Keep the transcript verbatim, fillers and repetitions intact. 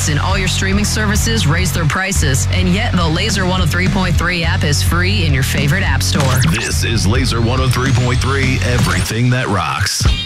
Netflix and all your streaming services raise their prices, and yet the Laser one oh three point three app is free in your favorite app store. This is Laser one oh three point three, everything that rocks.